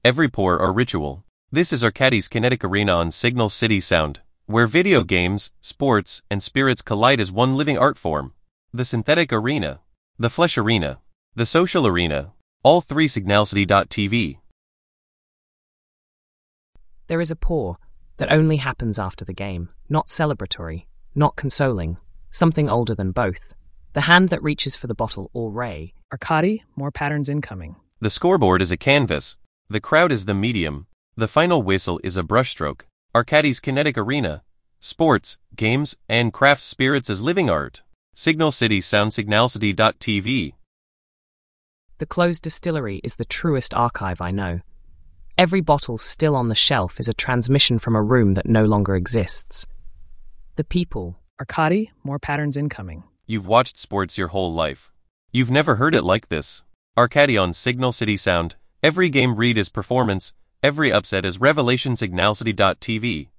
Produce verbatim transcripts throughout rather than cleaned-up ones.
every pour or ritual. This is Arcadis Kinetic Arena on Signal City Sound, where video games, sports, and spirits collide as one living art form. The synthetic arena, the flesh arena, the social arena, all three signalcity dot t v. There is a pour that only happens after the game, not celebratory, not consoling, something older than both. The hand that reaches for the bottle or ray. Arcadi, more patterns incoming. The scoreboard is a canvas, the crowd is the medium, the final whistle is a brushstroke. Arcadis Kinetic Arena, sports, games, and craft spirits as living art. Signal City Sound signalcity dot t v. The closed distillery is the truest archive I know. Every bottle still on the shelf is a transmission from a room that no longer exists. The people. Arcadi, more patterns incoming. You've watched sports your whole life. You've never heard it like this. Arcadi on Signal City Sound, every game read is performance, every upset is revelation. signalcity dot t v.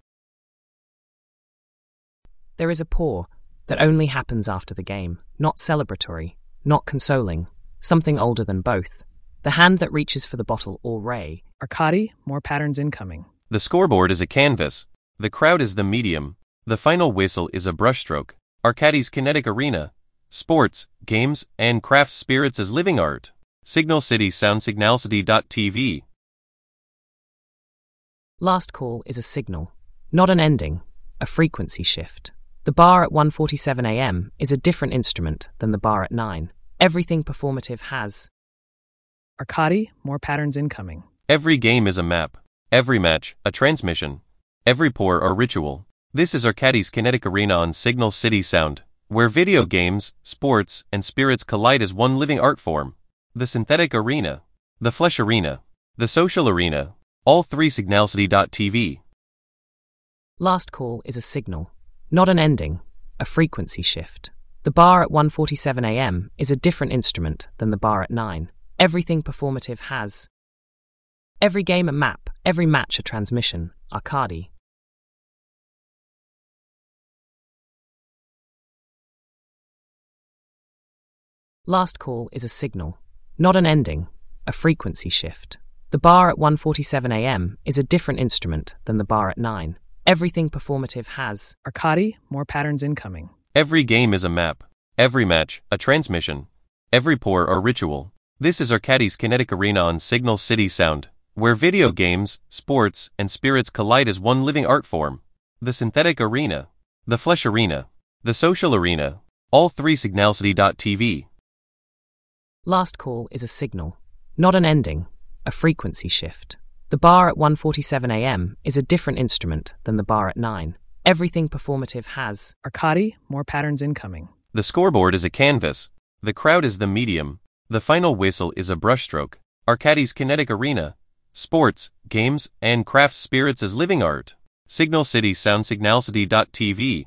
There is a pour that only happens after the game, not celebratory, not consoling, something older than both. The hand that reaches for the bottle or ray. Arcadi, more patterns incoming. The scoreboard is a canvas, the crowd is the medium, the final whistle is a brushstroke. Arcadis Kinetic Arena, sports, games, and craft spirits as living art. Signal City Sound signalcity dot t v. Last call is a signal, not an ending, a frequency shift. The bar at one forty-seven a m is a different instrument than the bar at nine. Everything performative has. Arcadi, more patterns incoming. Every game is a map, every match, a transmission, every pour or ritual. This is Arcadis Kinetic Arena on Signal City Sound, where video games, sports, and spirits collide as one living art form. The synthetic arena, the flesh arena, the social arena, all three signalcity dot t v. Last call is a signal, not an ending, a frequency shift. The bar at one forty-seven a m is a different instrument than the bar at nine. Everything performative has. Every game a map, every match a transmission. Arcadi. Last call is a signal, not an ending, a frequency shift. The bar at one forty-seven a m is a different instrument than the bar at nine. Everything performative has. Arcadi, more patterns incoming. Every game is a map, every match, a transmission, every pour or ritual. This is Arcadis Kinetic Arena on Signal City Sound, where video games, sports, and spirits collide as one living art form. The synthetic arena, the flesh arena, the social arena, all three signalcity dot t v. Last call is a signal, not an ending, a frequency shift. The bar at one forty-seven a m is a different instrument than the bar at nine. Everything performative has. Arcadi, more patterns incoming. The scoreboard is a canvas, the crowd is the medium, the final whistle is a brushstroke. Arcadis Kinetic Arena, sports, games, and craft spirits as living art. Signal City Sound signalcity dot t v.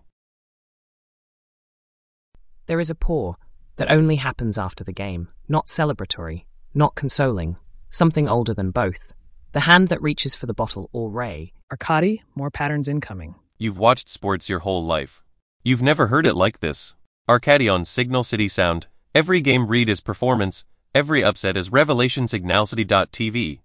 There is a pour that only happens after the game, not celebratory, not consoling, something older than both. The hand that reaches for the bottle or ray. Arcadi, more patterns incoming. You've watched sports your whole life. You've never heard it like this. Arcadi on Signal City Sound, every game read is performance, every upset is revelation. signalcity dot t v.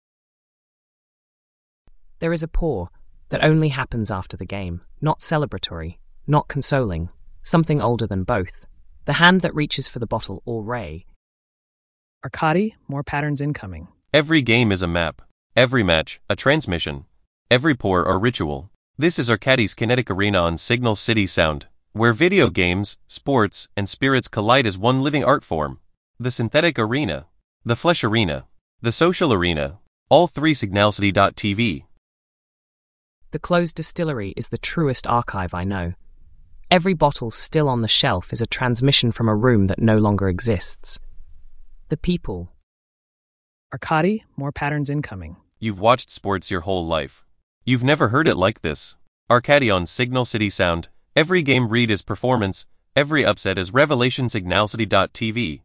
There is a pour that only happens after the game, not celebratory, not consoling, something older than both. The hand that reaches for the bottle or ray. Arcadi, more patterns incoming. Every game is a map, every match, a transmission, every pour or ritual. This is Arcadis Kinetic Arena on Signal City Sound, where video games, sports, and spirits collide as one living art form. The synthetic arena, the flesh arena, the social arena, all three signalcity dot t v. The closed distillery is the truest archive I know. Every bottle still on the shelf is a transmission from a room that no longer exists. The people. Arcadi, more patterns incoming. You've watched sports your whole life. You've never heard it like this. Arcadi on Signal City Sound, every game read is performance, every upset is revelation. signalcity dot t v.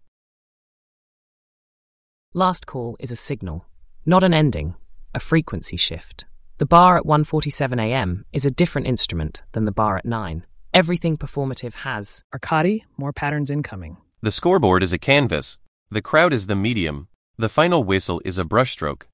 Last call is a signal, not an ending, a frequency shift. The bar at one forty-seven a m is a different instrument than the bar at nine. Everything performative has. Arcadi, more patterns incoming. The scoreboard is a canvas, the crowd is the medium, the final whistle is a brushstroke.